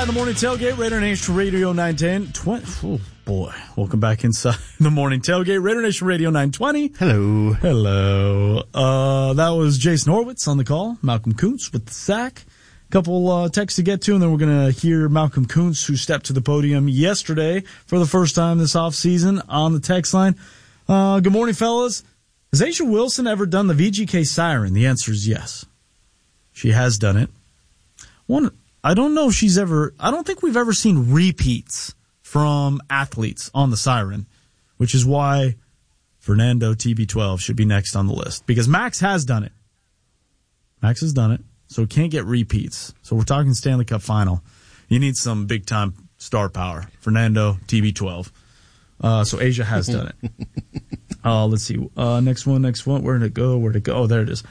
inside the morning tailgate, Raider Nation Radio 910. Oh, boy. Welcome back inside the morning tailgate, Raider Nation Radio 920. Hello. Hello. That was Jason Horwitz on the call. Malcolm Kuntz with the sack. Couple texts to get to, and then we're going to hear Malcolm Kuntz, who stepped to the podium yesterday for the first time this offseason on the text line. Good morning, fellas. Has A'ja Wilson ever done the VGK siren? The answer is yes. She has done it. I don't know if she's ever, I don't think we've ever seen repeats from athletes on the siren, which is why Fernando TB12 should be next on the list, because Max has done it. Max has done it, so it can't get repeats. So we're talking Stanley Cup final. You need some big time star power. Fernando TB12. So A'ja has done it. Let's see. Next one. Where'd it go? Oh, there it is.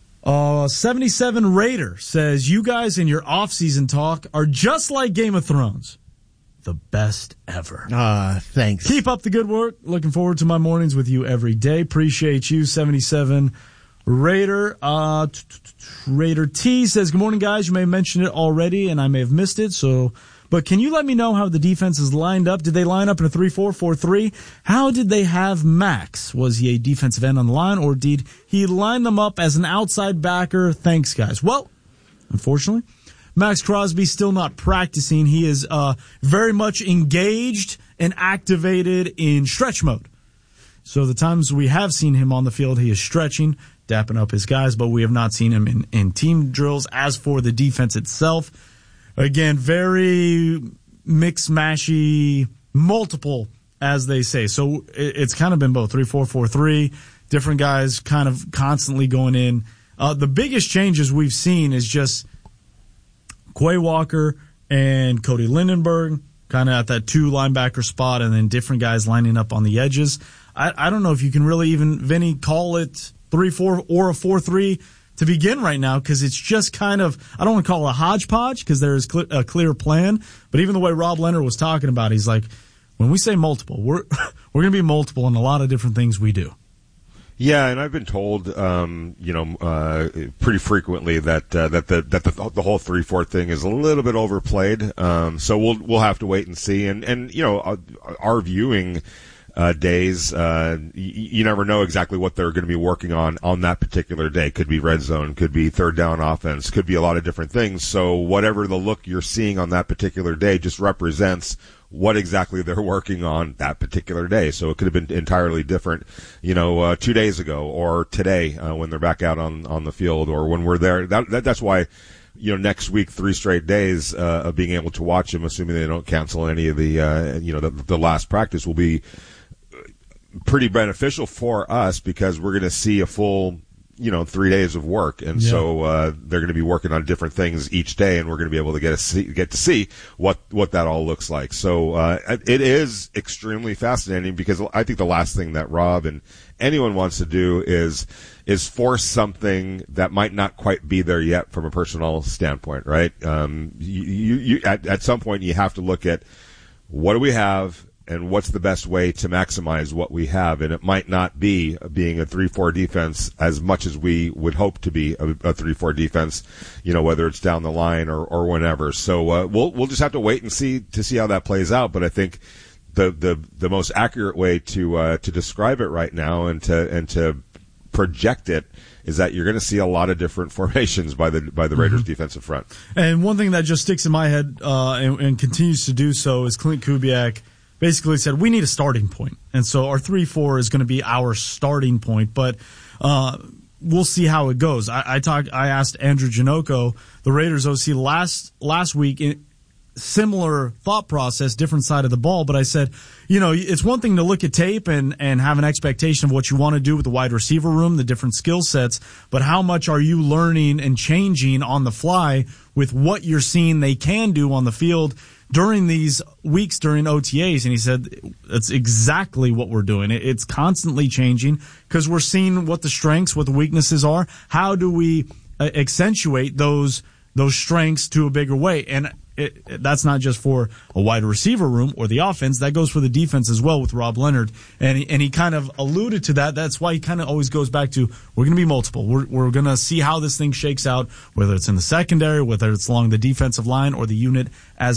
77 Raider says, you guys in your off-season talk are just like Game of Thrones. The best ever. Thanks. Keep up the good work. Looking forward to my mornings with you every day. Appreciate you, 77 Raider. Raider T says, good morning, guys. You may have mentioned it already, and I may have missed it, but can you let me know how the defense is lined up? Did they line up in a 3-4-4-3? How did they have Max? Was he a defensive end on the line, or did he line them up as an outside backer? Thanks, guys. Well, unfortunately, Max Crosby's still not practicing. He is very much engaged and activated in stretch mode. So the times we have seen him on the field, he is stretching, dapping up his guys, but we have not seen him in team drills. As for the defense itself, again, very mix-mashy, multiple, as they say. So it's kind of been both 3-4-4-3, different guys kind of constantly going in. The biggest changes we've seen is just Quay Walker and Cody Lindenberg, kind of at that two linebacker spot, and then different guys lining up on the edges. I don't know if you can really even, Vinny, call it 3-4 or a 4-3 to begin right now, because it's just kind of, I don't want to call it a hodgepodge because there is a clear plan, but even the way Rob Leonard was talking about it, he's like, when we say multiple, we're going to be multiple in a lot of different things we do. Yeah, and I've been told, pretty frequently that the whole 3-4 thing is a little bit overplayed. So we'll have to wait and see. And our viewing days, you never know exactly what they're going to be working on that particular day. Could be red zone, could be third down offense, could be a lot of different things. So whatever the look you're seeing on that particular day just represents what exactly they're working on that particular day. So it could have been entirely different, 2 days ago or today, when they're back out on the field, or when we're there. That's why, next week, 3 straight days, of being able to watch them, assuming they don't cancel any of the last practice, will be pretty beneficial for us, because we're going to see a full 3 days of work, and so they're going to be working on different things each day, and we're going to be able to get to see what that all looks like. So it is extremely fascinating, because I think the last thing that Rob and anyone wants to do is force something that might not quite be there yet from a personnel standpoint, right? You at some point you have to look at what do we have, and what's the best way to maximize what we have. And it might not be being a 3-4 defense as much as we would hope to be a 3-4 defense, whether it's down the line or whenever. So we'll just have to wait and see how that plays out. But I think the most accurate way to describe it right now and to project it is that you're going to see a lot of different formations by the Raiders defensive front. And one thing that just sticks in my head and continues to do so is Clint Kubiak basically said, we need a starting point. And so our 3-4 is going to be our starting point, but we'll see how it goes. I asked Andrew Janocko, the Raiders OC, last week, similar thought process, different side of the ball, but I said, it's one thing to look at tape and have an expectation of what you want to do with the wide receiver room, the different skill sets, but how much are you learning and changing on the fly with what you're seeing they can do on the field during these weeks during OTAs? And he said, that's exactly what we're doing. It's constantly changing, because we're seeing what the strengths, what the weaknesses are. How do we accentuate those strengths to a bigger way? And that's not just for a wide receiver room or the offense. That goes for the defense as well with Rob Leonard. And he kind of alluded to that. That's why he kind of always goes back to, we're going to be multiple. We're going to see how this thing shakes out, whether it's in the secondary, whether it's along the defensive line or the unit as